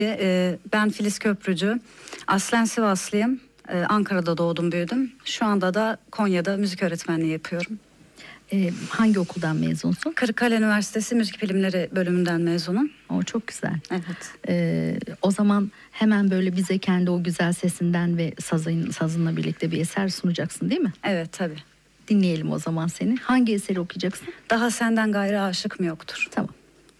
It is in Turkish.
Ben Filiz Köprücü. Aslen Sivaslıyım. Ankara'da doğdum, büyüdüm. Şu anda da Konya'da müzik öğretmenliği yapıyorum. Hangi okuldan mezunsun? Kırıkkale Üniversitesi Müzik Bilimleri bölümünden mezunum. O çok güzel. Evet. O zaman hemen böyle bize kendi o güzel sesinden ve sazınla birlikte bir eser sunacaksın, değil mi? Evet, tabii. Dinleyelim o zaman seni. Hangi eseri okuyacaksın? Daha senden gayrı aşık mı yoktur? Tamam.